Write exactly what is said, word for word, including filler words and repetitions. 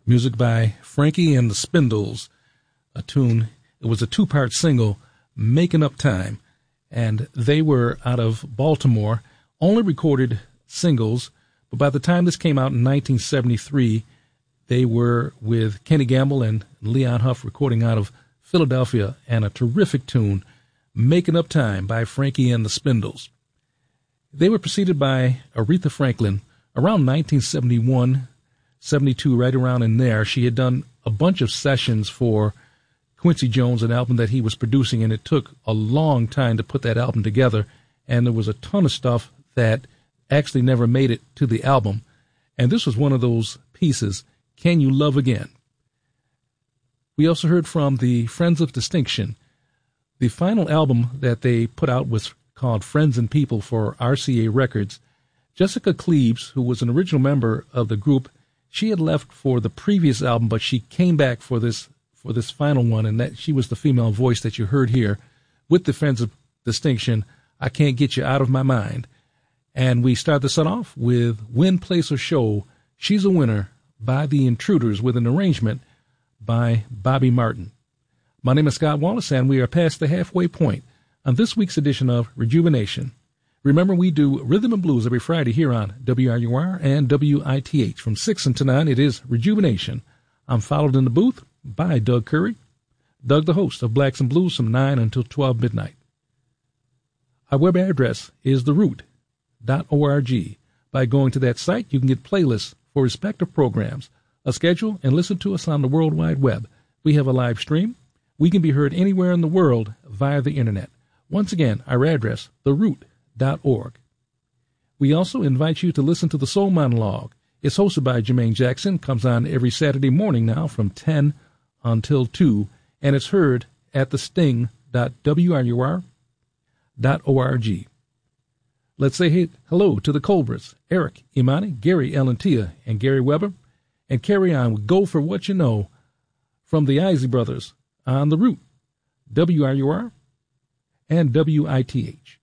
Music by Frankie and the Spindles, a tune. It was a two-part single, Making Up Time, and they were out of Baltimore, only recorded singles, but by the time this came out in nineteen seventy-three, they were with Kenny Gamble and Leon Huff recording out of Philadelphia, and a terrific tune, Making Up Time by Frankie and the Spindles. They were preceded by Aretha Franklin around nineteen seventy-one, seventy-two, right around in there. She had done a bunch of sessions for Quincy Jones, an album that he was producing, and it took a long time to put that album together, and there was a ton of stuff that actually never made it to the album, and this was one of those pieces, Can You Love Again? We also heard from the Friends of Distinction. The final album that they put out was called Friends and People for R C A Records. Jessica Cleaves, who was an original member of the group, she had left for the previous album, but she came back for this for this final one, and that she was the female voice that you heard here with the Friends of Distinction, I Can't Get You Out of My Mind. And we start the set off with Win, Place, or Show, She's a Winner by The Intruders, with an arrangement by Bobby Martin. My name is Scott Wallace, and we are past the halfway point on this week's edition of Rejuvenation. Remember, we do Rhythm and Blues every Friday here on W R U R and W I T H. From six until nine, it is Rejuvenation. I'm followed in the booth by Doug Curry. Doug, the host of Blacks and Blues, from nine until twelve midnight. Our web address is the root dot org. By going to that site, you can get playlists for respective programs, a schedule, and listen to us on the World Wide Web. We have a live stream. We can be heard anywhere in the world via the Internet. Once again, our address, the root dot org. We also invite you to listen to the Soul Monologue. It's hosted by Jermaine Jackson, comes on every Saturday morning now from ten until two, and it's heard at the sting dot w r u r dot org. Let's say hey, hello to the Colberts, Eric, Imani, Gary, Ellen Tia, and Gary Weber, and carry on with Go For What You Know from the Isley Brothers on the Root, W R U R and W I T H.